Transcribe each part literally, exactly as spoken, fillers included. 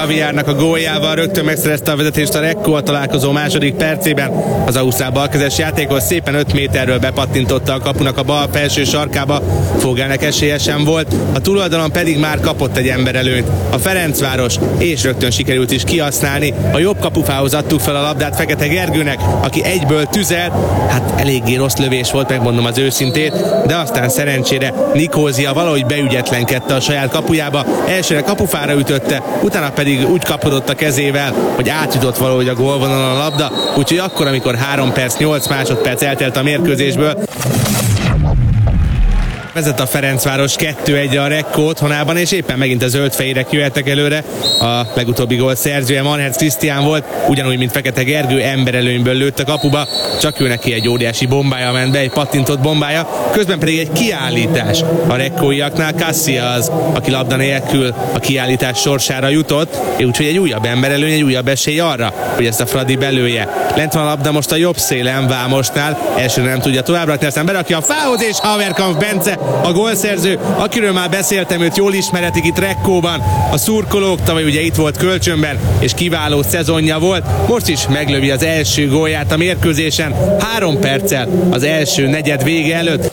Paviárnak a góljával rögtön megszerezte a vezetést a Rekko a találkozó második percében. Az ausztrál balkezes játékos szépen öt méterről bepattintotta a kapunak a bal felső sarkába, Fogelnek esélye sem volt, a túloldalon pedig már kapott egy emberelőnyt. A Ferencváros, és rögtön sikerült is kihasználni. A jobb kapufához adtuk fel a labdát Fekete Gergőnek, aki egyből tüzelt. Hát eléggé rossz lövés volt, megmondom az őszintét, de aztán szerencsére Nikózia valahogy beügyetlenkedte a saját kapujába. Elsőre kapufára ütötte, utána pedig úgy kapodott a kezével, hogy átjutott valahogy a gólvonalon a labda, úgyhogy akkor, amikor három perc nyolc másodperc eltelt a mérkőzésből, vezet a Ferencváros kettő egyre a Rekko otthonában, és éppen megint a zöldfehérek jöhettek előre. A legutóbbi gól szerzője Manherz Krisztián volt, ugyanúgy, mint Fekete Gergő, emberelőnyből lőtt a kapuba, csak ő neki egy óriási bombája ment be, egy pattintott bombája, közben pedig egy kiállítás a rekkóiaknál. Cassia az, aki labda nélkül a kiállítás sorsára jutott, úgyhogy egy újabb emberelőny, egy újabb esély arra, hogy ezt a Fradi belője. Lent van a labda most a jobb szélen Vámosnál, elsőre nem tudja továbbrakni, aztán berakja a fához, és Haverkamp Bence a gólszerző, akiről már beszéltem, őt jól ismeretik itt Rekkóban. A szurkolók, tavaly ugye itt volt kölcsönben, és kiváló szezonja volt. Most is meglövi az első gólját a mérkőzésen, három perccel az első negyed vége előtt.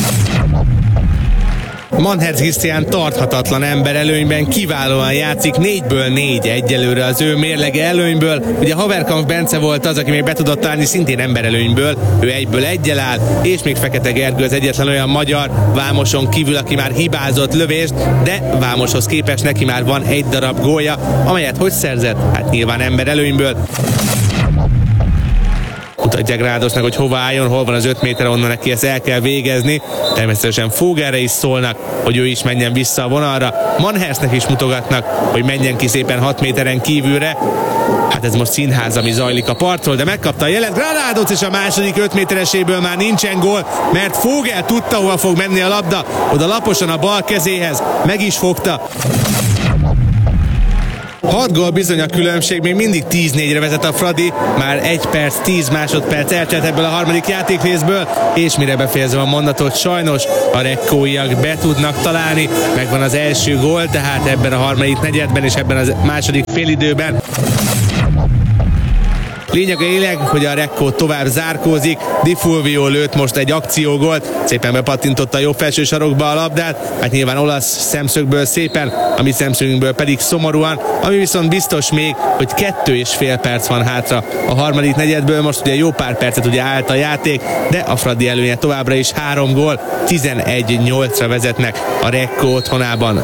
Manherz Krisztián tarthatatlan emberelőnyben kiválóan játszik, négyből négy egyelőre az ő mérlege előnyből. Ugye Haverkamp Bence volt az, aki még be tudott állni szintén emberelőnyből, ő egyből egyel áll, és még Fekete Gergő az egyetlen olyan magyar Vámoson kívül, aki már hibázott lövést, de Vámoshoz képest neki már van egy darab gólja, amelyet hogy szerzett? Hát nyilván emberelőnyből. Mutatja Grádosnak, hogy hova álljon, hol van az öt méter, onnan neki ezt el kell végezni. Természetesen Fogelre is szólnak, hogy ő is menjen vissza a vonalra. Manherznek is mutogatnak, hogy menjen ki szépen hat méteren kívülre. Hát ez most színház, ami zajlik a partról, de megkapta a jelet Granados, és a második öt métereséből már nincsen gól, mert Fogel tudta, hova fog menni a labda. Oda laposan a bal kezéhez, meg is fogta. hat gól bizony a különbség, még mindig tíz négyre vezet a Fradi, már egy perc, tíz másodperc eltelt ebből a harmadik játékrészből, és mire befejezem a mondatot, sajnos a rekkóiak be tudnak találni, megvan az első gól, tehát ebben a harmadik negyedben és ebben a második félidőben. Lényeg a lényeg, hogy a Rekko tovább zárkózik, Di Fulvio lőtt most egy akciógolt, szépen bepattintotta a jobb felső sarokba a labdát, hát nyilván olasz szemszögből szépen, a mi szemszögünkből pedig szomorúan, ami viszont biztos még, hogy kettő és fél perc van hátra a harmadik negyedből, most ugye jó pár percet ugye állt a játék, de a Fradi előnye továbbra is három gól, tizenegy nyolcra vezetnek a Rekko otthonában.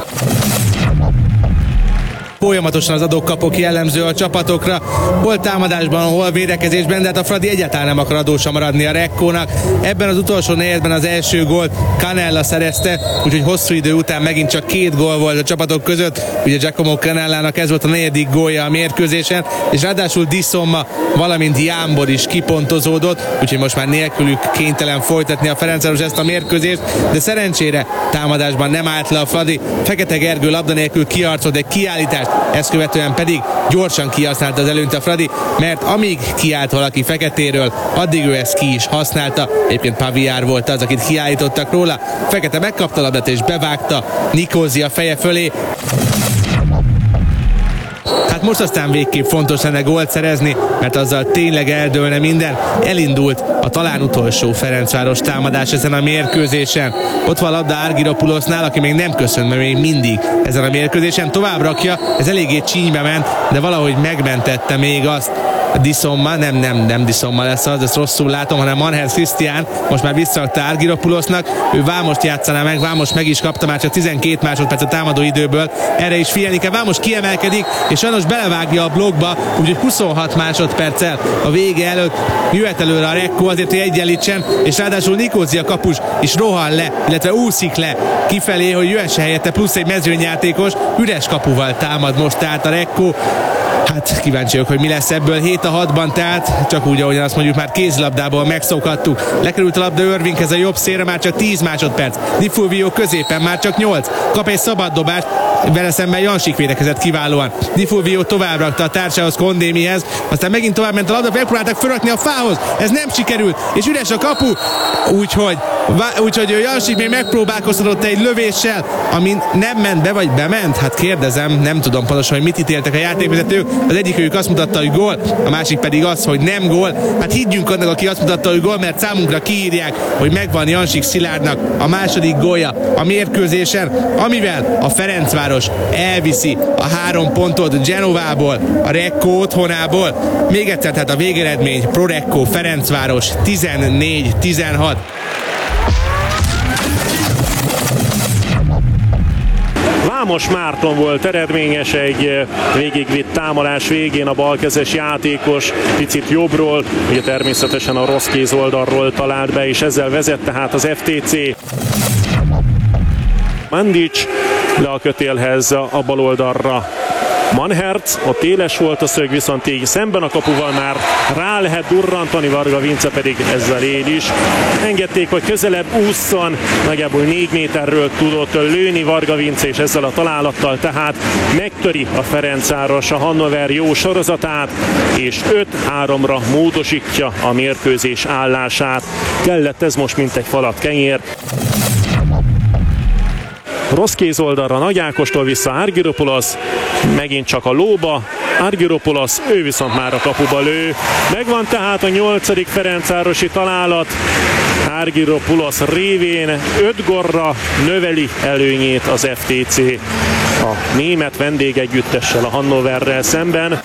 Folyamatosan az adok-kapok jellemző a csapatokra, hol támadásban, hol védekezésben, de hát a Fradi egyáltalán nem akar adósan maradni a Rekkónak. Ebben az utolsó negyedben az első gólt Canella szerezte, úgyhogy hosszú idő után megint csak két gól volt a csapatok között. Ugye Giacomo Canellának ez volt a negyedik gólja a mérkőzésen, és ráadásul Dissomma, valamint Jámbor is kipontozódott, úgyhogy most már nélkülük kénytelen folytatni a Ferencváros ezt a mérkőzést, de szerencsére támadásban nem állt le a Fradi. Fekete Gergő labda nélkül kiarcolt egy kiállítást, ezt követően pedig gyorsan kihasználta az előnyt a Fradi, mert amíg kiállt valaki Feketéről, addig ő ezt ki is használta. Egyébként Paviár volt az, akit kiállítottak róla. Fekete megkapta a labdát és bevágta Nikózia feje fölé. Hát most aztán végképp fontos lenne gólt szerezni, mert azzal tényleg eldőlne minden. Elindult a talán utolsó Ferencváros támadás ezen a mérkőzésen. Ott van a labda Argyropulosnál, aki még nem köszön, mert még mindig ezen a mérkőzésen tovább rakja. Ez eléggé csínybe ment, de valahogy megmentette még azt. Dissomma, nem, nem, nem Dissomma lesz az, ezt rosszul látom, hanem Manherz Krisztián most már visszaadta Argyropulosnak, ő Vámost játszaná meg, Vámos meg is kapta már csak tizenkét másodperc a támadó időből, erre is figyelni kell, Vámos kiemelkedik, és sajnos belevágja a blokkba, úgyhogy huszonhat másodperccel a vége előtt jöhet előre a Rekko azért, hogy egyenlítsen, és ráadásul Nikózia kapus is rohan le, illetve úszik le kifelé, hogy jöhesse helyette plusz egy mezőnyjátékos, üres kapuval támad most tehát a Rekko. Hát kíváncsiak, hogy mi lesz ebből. Hét a hatban, tehát csak úgy, ahogyan azt mondjuk már kézilabdából megszokhattuk. Lekerült a labda Irvinghez a jobb szélre, már csak tíz másodperc. Di Fulvio középen, már csak nyolc. Kap egy szabad dobást, vele szemben Jansik védekezett kiválóan. Di Fulvio tovább rakta a társához, Kondémihez, aztán megint tovább ment a labda, megpróbálták fölrakni a fához, ez nem sikerült, és üres a kapu, úgyhogy, úgyhogy Jansik még megpróbálkoztatott egy lövéssel, ami nem ment be, vagy bement, hát kérdezem, nem tudom pontosan, hogy mit ítéltek a játékvezetők, az egyikőjük azt mutatta, hogy gól, a másik pedig az, hogy nem gól, hát higgyünk annak, aki azt mutatta, hogy gól, mert számunkra kiírják, hogy megvan Jansik Szilárdnak a második gólja a mérkőzésen, amivel a Ferencváros elviszi a három pontot Genovából, a Recco otthonából. Még egyszer, tehát a végeredmény Pro Recco Ferencváros tizennégy tizenhat. Vámos Márton volt eredményes egy végigvitt támadás végén, a balkezes játékos picit jobbról, ugye természetesen a rossz kéz oldalról talált be, és ezzel vezet tehát az ef té cé. Mandic le a kötélhez a bal oldalra. Manhertz, ott éles volt a szög, viszont így szemben a kapuval már rá lehet durrantani, Varga Vince pedig ezzel él is. Engedték, hogy közelebb ússzon, nagyjából négy méterről tudott lőni Varga Vince, és ezzel a találattal tehát megtöri a Ferencváros a Hannover jó sorozatát, és öt háromra módosítja a mérkőzés állását. Kellett ez most, mint egy falat kenyér. Rossz kéz oldalra Nagy Ákostól vissza Argyropoulos, megint csak a lóba, Argyropoulos, ő viszont már a kapuba lő. Megvan tehát a nyolcadik ferencvárosi találat, Argyropoulos révén öt gólra növeli előnyét az ef té cé a német vendégegyüttessel, a Hannoverrel szemben.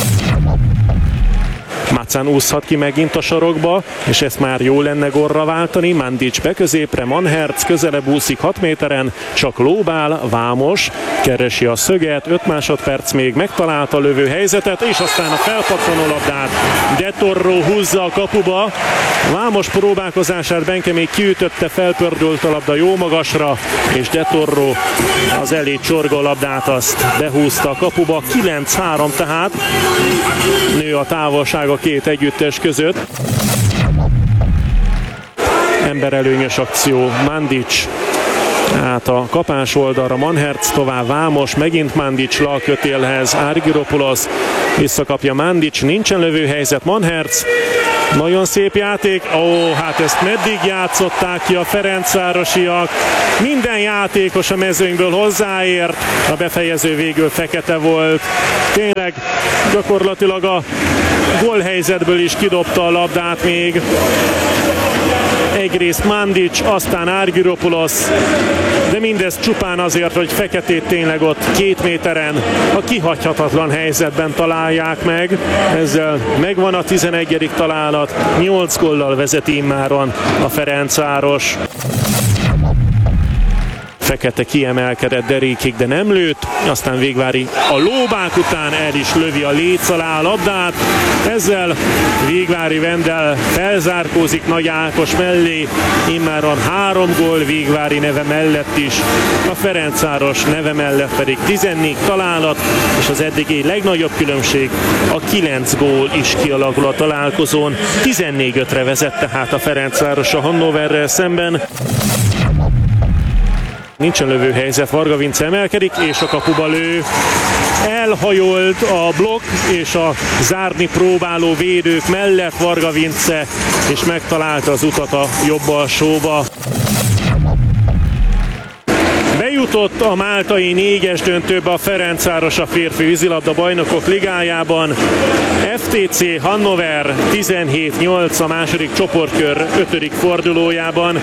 Macán úszhat ki megint a sarokba, és ezt már jó lenne gólra váltani. Mandic beközépre, Manhertz közelebb úszik hat méteren, csak lóbál, Vámos keresi a szöget, öt másodperc még, megtalálta a lövő helyzetet, és aztán a felpattanó labdát De Torro húzza a kapuba. Vámos próbálkozását Benke még kiütötte, felpördült a labda jó magasra, és De Torro az elé csorgó labdát azt behúzta a kapuba. kilenc három tehát, nő a távolság a két együttes között. Emberelőnyös akció, Mandic át a kapás oldalra, Manhertz tovább, Vámos, megint Mandic le a kötélhez, Argyropoulos visszakapja Mandic, nincsen lövőhelyzet, Manhertz, nagyon szép játék, ó, hát ezt meddig játszották ki a ferencvárosiak, minden játékos a mezőnyből hozzáért, a befejező végül fekete volt, tényleg gyakorlatilag a gólhelyzetből is kidobta a labdát még. Egyrészt Mandic, aztán Argyropoulos, de mindez csupán azért, hogy Feketét tényleg ott két méteren a kihagyhatatlan helyzetben találják meg. Ezzel megvan a tizenegyedik találat, nyolc góllal vezeti immáron a Ferencváros. Fekete kiemelkedett derékig, de nem lőtt, aztán Végvári a lóbák után el is lövi a léc alá a labdát, ezzel Végvári Vendel felzárkózik Nagy Ákos mellé, immáron három gól Végvári neve mellett is, a Ferencváros neve mellett pedig tizennégy találat, és az eddigi legnagyobb különbség, a kilenc gól is kialakul a találkozón, tizennégy ötre vezet tehát a Ferencváros a Hannoverrel szemben. Nincsen lövőhelyzet, Varga Vince emelkedik, és a kapuba lő. Elhajolt a blokk és a zárni próbáló védők mellett Varga Vince, és megtalálta az utat a jobb alsóba. Bejutott a máltai négyes döntőbe a Ferencváros a férfi vízilabda bajnokok ligájában. ef té cé Hannover tizenhét nyolc a második csoportkör ötödik fordulójában.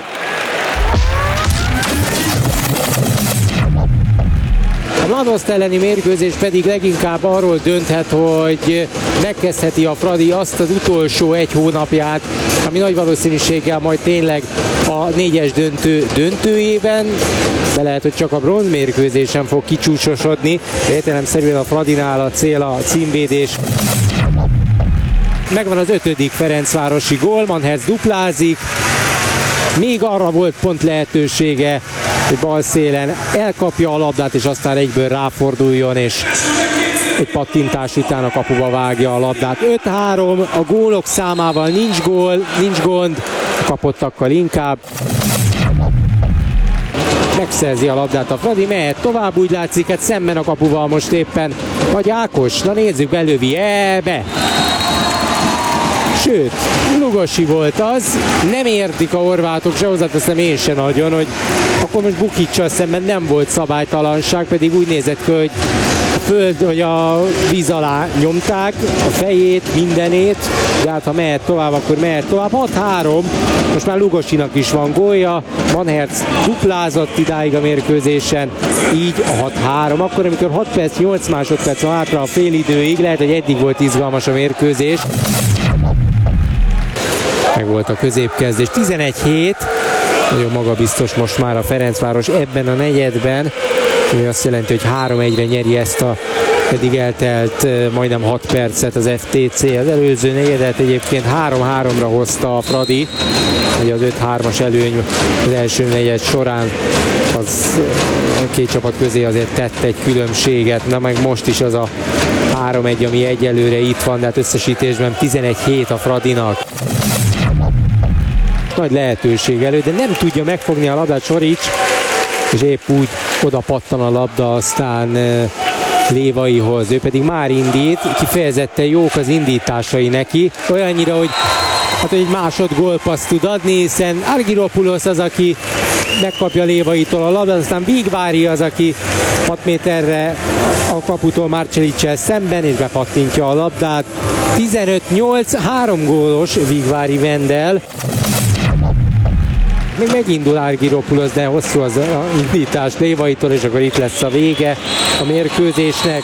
A Mladoszt elleni mérkőzés pedig leginkább arról dönthet, hogy megkezdheti a Fradi azt az utolsó egy hónapját, ami nagy valószínűséggel majd tényleg a négyes döntő döntőjében, de lehet, hogy csak a bronz mérkőzésen fog kicsúcsosodni. Értelemszerűen a Fradinál a cél a címvédés. Megvan az ötödik ferencvárosi gól, Manhertz duplázik. Még arra volt pont lehetősége, hogy bal szélen elkapja a labdát, és aztán egyből ráforduljon, és egy pattintás után a kapuba vágja a labdát. öt három, a gólok számával nincs gól, nincs gond, a kapottakkal inkább. megszerzi a labdát a Fradi, mehet tovább, úgy látszik, hát szemben a kapuval most éppen vagy Ákos, na nézzük, belövi, be! Sőt, Lugosi volt az, nem értik a horvátok se, hozzáteszem én se nagyon, hogy akkor most Bukicsal szemben nem volt szabálytalanság, pedig úgy nézett ki, hogy a föld, hogy a víz alá nyomták a fejét, mindenét, de hát ha mehet tovább, akkor mehet tovább. hat három, most már Lugosinak is van gólja, Manhertz duplázott idáig a mérkőzésen, így a hat három. Akkor, amikor hat perc, nyolc másodperc van hátra a félidőig, lehet, hogy eddig volt izgalmas a mérkőzés. Meg volt a középkezdés. tizenegy hét, nagyon magabiztos most már a Ferencváros ebben a negyedben, ami azt jelenti, hogy három egyre nyeri ezt a eddig eltelt majdnem hat percet az ef té cé. Az előző negyedet egyébként három háromra hozta a Fradi, ugye az öt hármas előny az első negyed során az a két csapat közé azért tett egy különbséget, na meg most is az a három egy, ami egyelőre itt van, de hát összesítésben tizenegy hét a Fradinak. Nagy lehetőség elő, de nem tudja megfogni a labdát Sorics, és épp úgy oda pattan a labda aztán Lévaihoz, ő pedig már indít, kifejezetten jók az indításai neki, olyannyira, hogy hát egy másod gólpaszt tud adni, hiszen Argyropoulos az, aki megkapja Lévaitól a labdát, aztán Vigvári az, aki hat méterre a kaputól Marcelic-sel szemben, és bepattintja a labdát. tizenöt nyolc, három gólos Vigvári Vendel. Még megindul Argyropoulos, de hosszú az indítás Lévaitól, és akkor itt lesz a vége a mérkőzésnek.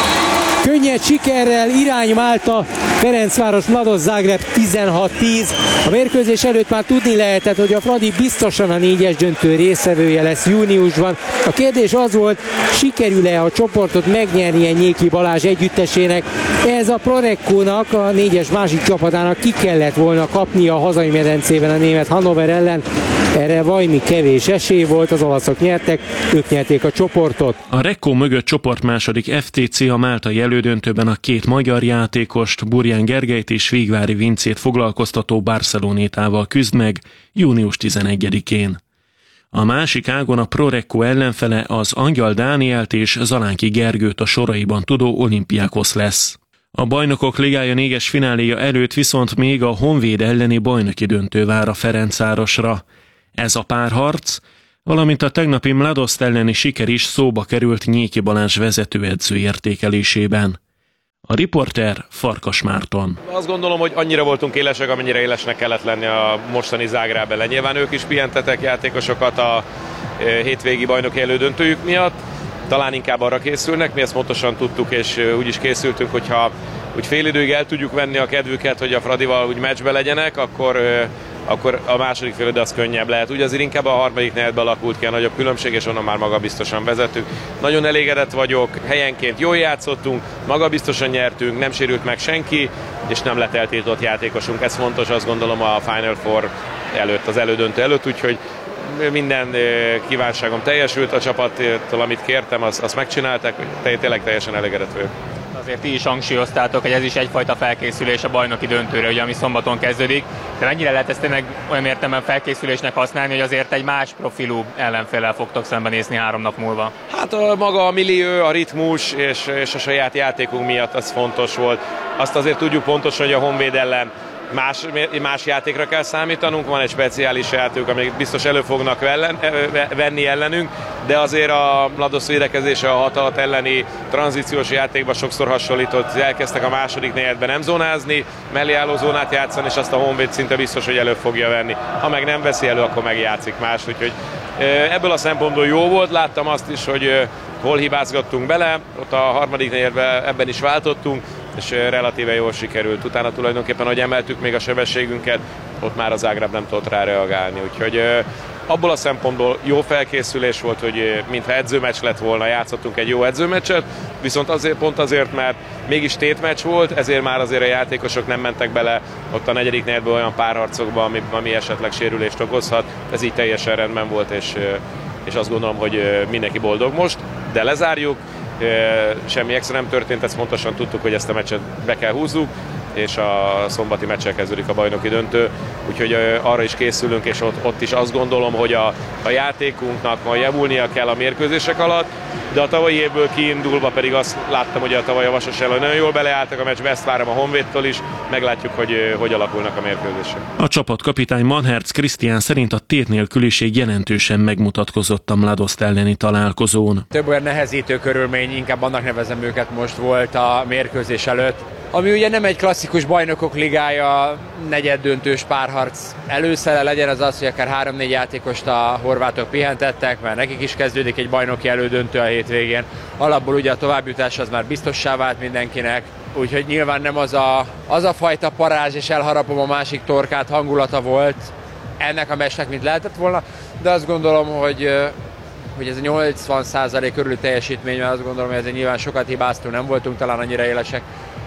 Könnyed sikerrel Irány Málta, Ferencváros Mladosz Zágráb tizenhat tíz. A mérkőzés előtt már tudni lehetett, hogy a Fradi biztosan a négyes döntő résztvevője lesz júniusban. A kérdés az volt, sikerül-e a csoportot megnyernie Nyéki Balázs együttesének. Ez a Prorekkónak, a négyes másik csapatának ki kellett volna kapnia a hazai medencében a német Hannover ellen. Erre vajmi kevés esély volt, az olaszok nyertek, ők nyerték a csoportot. A Rekko mögött csoportmásodik ef té cé a máltai elődöntőben a két magyar játékost, Burján Gergelyt és Vigvári Vincét foglalkoztató Barcelonétával küzd meg június tizenegyedikén. A másik ágon a Prorekko ellenfele az Angyal Dánielt és Zalánki Gergőt a soraiban tudó Olympiakos lesz. A Bajnokok Ligája négyes fináléja előtt viszont még a Honvéd elleni bajnoki döntő vár a Ferencvárosra. Ez a párharc, valamint a tegnapi Mladoszt elleni siker is szóba került Nyéki Balázs vezetőedző értékelésében. A riporter Farkas Márton. Azt gondolom, hogy annyira voltunk élesek, amennyire élesnek kellett lenni a mostani Zágráb ellen. Nyilván ők is pihentetek játékosokat a hétvégi bajnoki elődöntőjük miatt. Talán inkább arra készülnek, mi ezt pontosan tudtuk, és úgy is készültünk, hogyha úgy fél időig el tudjuk venni a kedvüket, hogy a Fradival úgy meccsbe legyenek, akkor, akkor a második fél idő az könnyebb lehet. Ugye azért inkább a harmadik negyedben alakult ki a nagyobb különbség, és onnan már magabiztosan vezetünk. Nagyon elégedett vagyok, helyenként jól játszottunk, magabiztosan nyertünk, nem sérült meg senki, és nem lett eltiltott játékosunk. Ez fontos, azt gondolom, a Final Four előtt, az elődöntő előtt, úgyhogy minden kívánságom teljesült, a csapattól, amit kértem, azt, azt megcsinálták, hogy tényleg teljesen elégedett vagyok. Azért ti is hangsúlyoztátok, hogy ez is egyfajta felkészülés a bajnoki döntőre, ugye, ami szombaton kezdődik. De mennyire lehet ezt tényleg olyan értelemben felkészülésnek használni, hogy azért egy más profilú ellenféllel fogtok szembenézni három nap múlva? Hát a, maga a millió, a ritmus és, és a saját játékunk miatt az fontos volt. Azt azért tudjuk pontosan, hogy a Honvéd ellen Más, más játékra kell számítanunk, van egy speciális játék, amik biztos elő fognak vellen, venni ellenünk, de azért a Mladosz védekezése a hat elleni tranzíciós játékban sokszor hasonlított, elkezdtek a második negyedben nem zónázni, mellé álló zónát játszani, és azt a Honvéd szinte biztos, hogy elő fogja venni. Ha meg nem veszi elő, akkor megjátszik más, úgyhogy ebből a szempontból jó volt, láttam azt is, hogy hol hibázgattunk bele, ott a harmadik negyedben ebben is váltottunk, és relatíve jól sikerült. Utána tulajdonképpen, hogy emeltük még a sebességünket, ott már az Zágráb nem tudott rá reagálni. Úgyhogy abból a szempontból jó felkészülés volt, hogy mintha edzőmeccs lett volna, játszottunk egy jó edzőmeccset, viszont azért, pont azért, mert mégis tétmeccs volt, ezért már azért a játékosok nem mentek bele ott a negyedik negyedben olyan párharcokba, ami, ami esetleg sérülést okozhat. Ez így teljesen rendben volt, és, és azt gondolom, hogy mindenki boldog most, de lezárjuk. Semmi extra nem történt, ezt pontosan tudtuk, hogy ezt a meccset be kell húzzuk, és a szombati meccsel kezdődik a bajnoki döntő, úgyhogy arra is készülünk, és ott, ott is azt gondolom, hogy a, a játékunknak majd javulnia kell a mérkőzések alatt, de a tavalyi évből kiindulva pedig azt láttam, hogy a tavaly a Vasas ellen nagyon jól beleálltak a meccsbe, ezt várom a Honvédtól is, meglátjuk, hogy hogy alakulnak a mérkőzések. A csapatkapitány Manherz Krisztián szerint a tét nélküliség jelentősen megmutatkozott a Mladost elleni találkozón. Több olyan nehezítő körülmény, inkább annak nevezem őket, most volt a mérkőzés előtt, ami ugye nem egy klasszikus bajnokok ligája, negyeddöntős párharc előszele, legyen az az, hogy akár három-négy játékost a horvátok pihentettek, mert nekik is kezdődik egy bajnoki elődöntő a hétvégén. Alapból ugye a továbbjutás az már biztossá vált mindenkinek, úgyhogy nyilván nem az a, az a fajta parázs és elharapom a másik torkát hangulata volt ennek a meccsnek, mint lehetett volna, de azt gondolom, hogy hogy ez a nyolcvan százalék körüli teljesítmény, mert azt gondolom, hogy ezzel nyilván sokat hibáztunk, nem voltunk talán annyira élesek,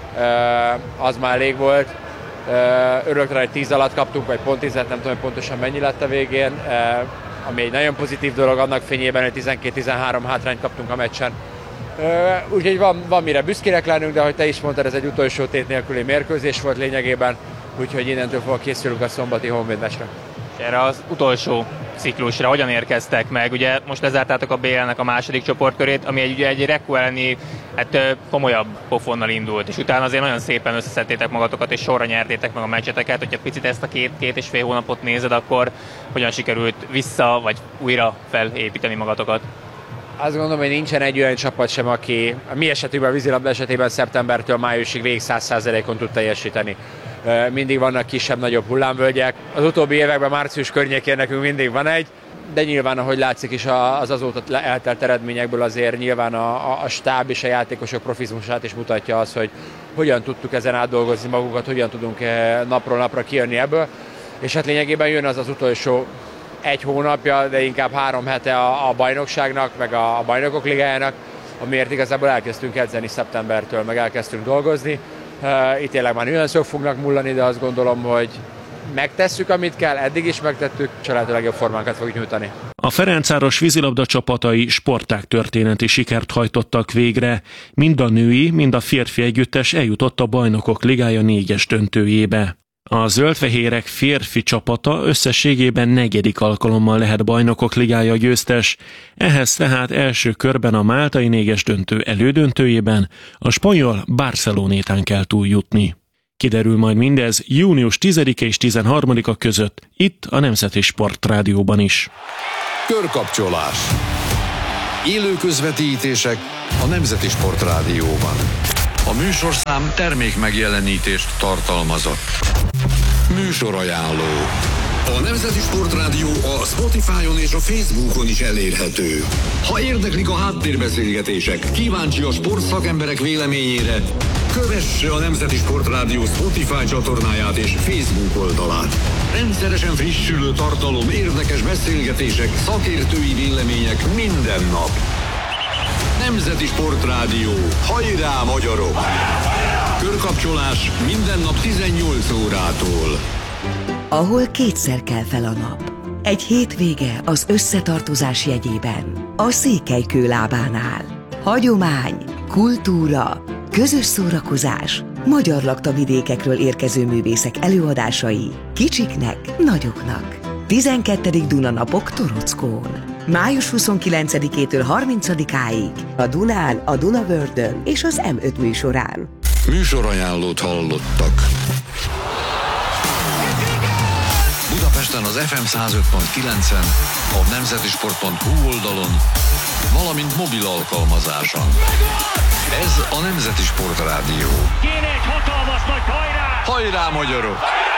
az már elég volt. Örülök rá, hogy tíz alatt kaptunk, vagy pont tízet, nem tudom, hogy pontosan mennyi lett a végén, ami egy nagyon pozitív dolog annak fényében, hogy tizenkét-tizenhárom hátrányt kaptunk a meccsen. Úgyhogy van, van mire büszkének lennünk, de ahogy te is mondtad, ez egy utolsó tét nélküli mérkőzés volt lényegében, úgyhogy innentől fogva készülünk a szombati Honvéd meccsre. Erre az utolsó ciklusra hogyan érkeztek meg? Ugye most lezártátok a bé el-nek a második csoportkörét, ami egy, ugye egy Rekko elleni hát, komolyabb pofonnal indult, és utána azért nagyon szépen összeszedtétek magatokat, és sorra nyertétek meg a meccseteket. Hogyha picit ezt a két, két és fél hónapot nézed, akkor hogyan sikerült vissza, vagy újra felépíteni magatokat? Azt gondolom, hogy nincsen egy olyan csapat sem, aki a mi esetünkben, a vízilabda esetében szeptembertől májusig végig száz százalékon tud teljesíteni. Mindig vannak kisebb-nagyobb hullámvölgyek. Az utóbbi években március környékén nekünk mindig van egy, de nyilván, ahogy látszik is az azóta eltelt eredményekből azért nyilván a, a, a stáb és a játékosok profizmusát is mutatja az, hogy hogyan tudtuk ezen átdolgozni magunkat, hogyan tudunk napról napra kijönni ebből. És hát lényegében jön az az utolsó egy hónapja, de inkább három hete a, a bajnokságnak, meg a, a bajnokok ligájának, amiért igazából elkezdtünk edzeni szeptembertől, meg elkezdtünk dolgozni. Uh, itt tényleg már nüanszok fognak mullani, de azt gondolom, hogy megtesszük, amit kell, eddig is megtettük, és a lehető legjobb formánkat fogjuk nyújtani. A Ferencváros vízilabda csapatai sportág történeti sikert hajtottak végre. Mind a női, mind a férfi együttes eljutott a Bajnokok Ligája négyes döntőjébe. A zöldfehérek férfi csapata összességében negyedik alkalommal lehet Bajnokok Ligája győztes, ehhez tehát első körben a máltai négyes döntő elődöntőjében a spanyol Barcelonétán kell túljutni. Kiderül majd mindez június tizedike és tizenharmadika között, itt a Nemzeti Sportrádióban is. Körkapcsolás. Élő közvetítések a Nemzeti Sportrádióban. A műsorszám termék megjelenítést tartalmazott. Műsorajánló. A Nemzeti Sportrádió a Spotify-on és a Facebookon is elérhető. Ha érdeklik a háttérbeszélgetések, kíváncsi a sportszakemberek véleményére, kövesse a Nemzeti Sportrádió Spotify csatornáját és Facebook oldalát. Rendszeresen frissülő tartalom, érdekes beszélgetések, szakértői vélemények minden nap. Nemzeti Sportrádió. Hajrá, magyarok! Körkapcsolás minden nap tizennyolc órától. Ahol kétszer kell fel a nap. Egy hétvége az összetartozás jegyében. A Székelykő lábánál. Hagyomány, kultúra, közös szórakozás, magyar laktavidékekről érkező művészek előadásai, kicsiknek, nagyoknak. tizenkettedik Dunanapok Torockón. május huszonkilencedikétől harmincadikáig a Dunán, a Dunavördön és az em öt műsorán. Műsorajánlót hallottak. Budapesten az ef em száz öt pont kilencen, a nemzetisport pont hu oldalon, valamint mobil alkalmazáson. Ez a Nemzeti Sportrádió. Kéne egy hatalmas nagy hajrá! Hajrá, magyarok!